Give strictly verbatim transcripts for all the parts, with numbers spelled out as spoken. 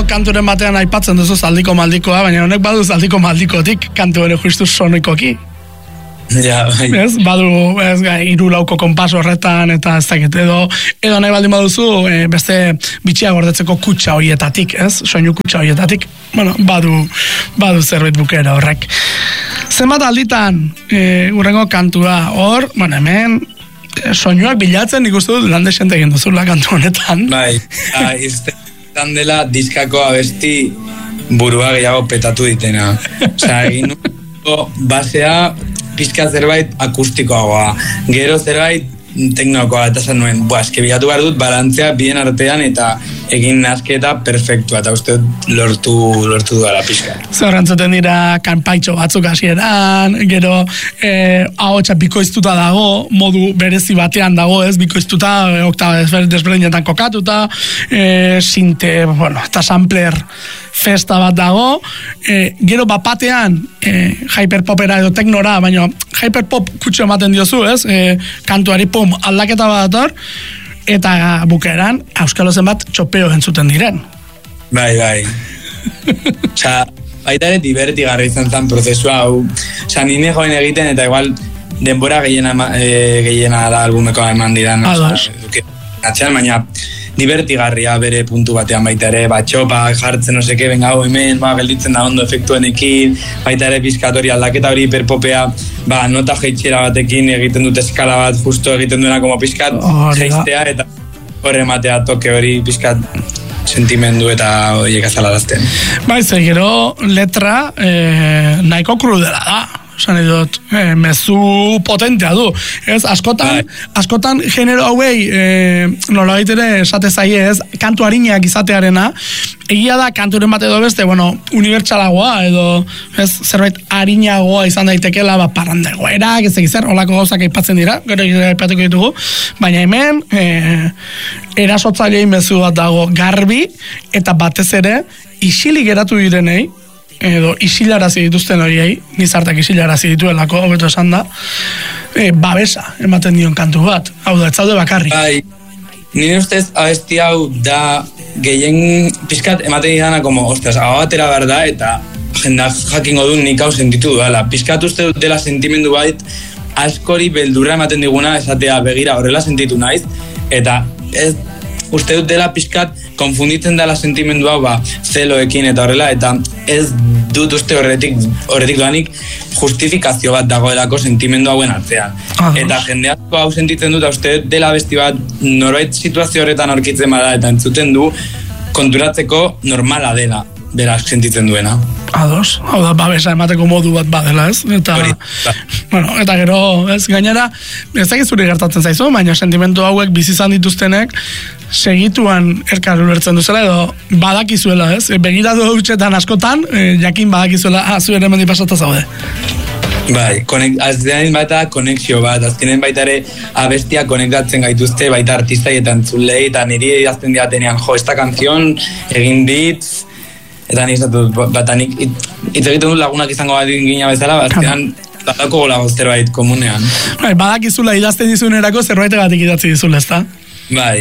kanturen batean aipatzen duzu zaldiko maldikoa, baina honek badu zaldiko maldikotik kantu ere justu sonikoki. Ja, bai. Ez, badu, ez, iru lauko konpas horretan, eta ez dakit, edo, edo nahi baldin baduzu, e, beste bitxia gordetzeko kutsa horietatik, ez, soinu kutsa horietatik, bueno, badu, badu zerbait bukera horrek. Zenbat alditan, e, urrengo kantua, hor, bueno, hemen, e, soinuak bilatzen ikustu dut lande xente egin duzula kantu honetan. Bai, izan dela diskako abesti burua gehiago petatu ditena. Osea, egin basea pizka zerbait akustikoagoa, gero zerbait teknokoa, eta zan nuen, boa, eske bilatu behar dut balantzea bien artean eta egin nasketa perfektua, eta uste lortu, lortu duela pizka. Zerrantzuten dira kanpaitxo batzuk hasieran, gero eh, ahotsa bikoiztuta dago, modu berezi batean dago, ez, bikoiztuta, oktaba desberdinetan kokatuta, eh, sinte, bueno, eta sampler festa bat dago, e, gero bapatean e, hyperpopera edo teknora, baina hyperpop kutsu ematen diozu, ez? E, kantuari pum, aldaketa bat dator, eta bukeran Euskalo zenbat txopeo entzuten diren. Bai, bai. Osa, baita ere divertigarri izan zen prozesua hau. Osa, nire joen egiten, eta igual denbora gehiena, e, gehiena da albumeko eman didan. Ados. Atxean, baina divertigarria bere puntu batean baita ere, batxopa jartzen no seke, benga hau hemen, ba, gelditzen da ondo efektuenekin, baita ere pizkatori aldaketa hori hiperpopea, ba, nota jeitxera batekin egiten dute eskala bat, justo egiten duena como pizkat oh, jeistea, eta horre matea toke hori pizkat sentimendu eta horiek azalarazten. Bai, ze gero letra eh, nahiko krudela da. Esan edot, eh, mezu potentea du. Ez, askotan, askotan genero hauei, eh, nola ere esate zaie, ez, kantu harinak izatearena, egia da kanturen bat edo beste, bueno, unibertsalagoa, edo, ez, zerbait harinagoa izan daitekela, ba, parrandegoerak, ez egizer, olako gauzak aipatzen dira, gero aipatuko ditugu, baina hemen, eh, erasotzailein mezu bat dago garbi, eta batez ere, isilik geratu direnei, edo isilarazi dituzten horiei, gizartak isilarazi dituelako, hobeto esan da, e, babesa ematen dion kantu bat. Hau da, ez zaude bakarrik. Bai, nire ustez abesti hau da gehien pizkat ematen didana como, ostras, hau batera behar da, eta jendak jakingo du nik hau sentitu duela. Pizkat uste dut dela sentimendu bait, askori beldurra ematen diguna, esatea begira horrela sentitu naiz, eta ez uste dut dela pizkat konfunditzen dela sentimendu hau, ba, zeloekin eta horrela, eta ez dut uste horretik, horretik doanik justifikazio bat dagoelako sentimendu hauen artean. Ah, eta jende asko hau sentitzen dut, uste dut dela besti bat norbait situazio horretan aurkitzen bada, eta entzuten du konturatzeko normala dela, berak sentitzen duena. Ados, hau da, babesa emateko modu bat badela, ez? Eta, Hori, bueno, eta gero, ez, gainera, ez dakit zuri gertatzen zaizu, baina sentimendu hauek bizizan dituztenek, segituan elkar ulertzen duzela, edo badakizuela, ez? Begiratu dutxetan askotan, eh, jakin badakizuela, ah, zu ere mendi pasata zaude. Bai, konek, azkenean baita konexio bat, azkenean baita ere abestia konektatzen gaituzte, baita artistai eta entzulei, eta niri idazten diatenean, jo, esta kanzion egin dit, eta nik izatut, bat nik hitz egiten dut lagunak izango bat gina bezala, azkenean badako gola zerbait komunean. Bai, badakizula idazten dizunerako zerbaitegatik idatzi dizula, ezta? Bai.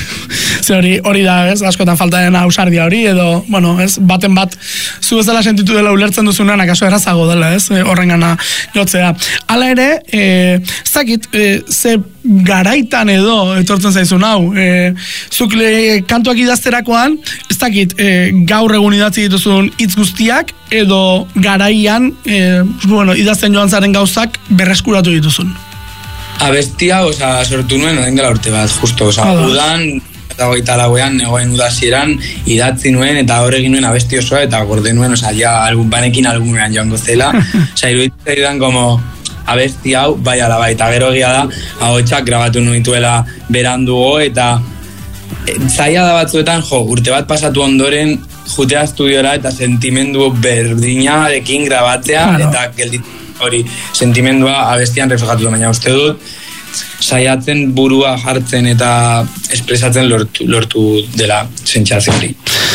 Ze hori, hori da, ez, askotan falta dena ausardia hori, edo, bueno, ez, baten bat, zu ez dela sentitu dela ulertzen duzunean, akaso errazago dela, ez, horrengana jotzea. Hala ere, e, ez dakit, e, ze garaitan edo, etortzen zaizun hau, e, zuk le, kantuak idazterakoan, ez dakit, e, gaur egun idatzi dituzun hitz guztiak, edo garaian, e, bueno, idazten joan zaren gauzak berreskuratu dituzun. Abestia, oza, sortu nuen, orain dela urte bat, justo, oza, udan, eta hogeita lauean, negoen udazieran, idatzi nuen, eta hor egin nuen abesti osoa, eta gorde nuen, oza, ja, album, banekin albumean joango zela, oza, iruditzen didan, como, abesti hau, bai ala bai, eta gero egia da, ahotsak grabatu nuituela berandugo, eta e, zaila da batzuetan, jo, urte bat pasatu ondoren, jutea estudiora, eta sentimendu berdinarekin grabatzea, claro. Eta gelditu hori sentimendua abestian reflejatu, baina uste dut saiatzen burua jartzen eta espresatzen lortu, lortu dela sentsazio hori.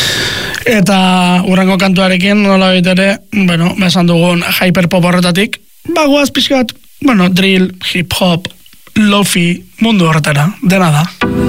Eta urrengo kantuarekin nola ere, bueno, esan dugun hyperpop horretatik, bagoaz pixkat, bueno, drill, hip hop, lofi, mundu horretara, dena da.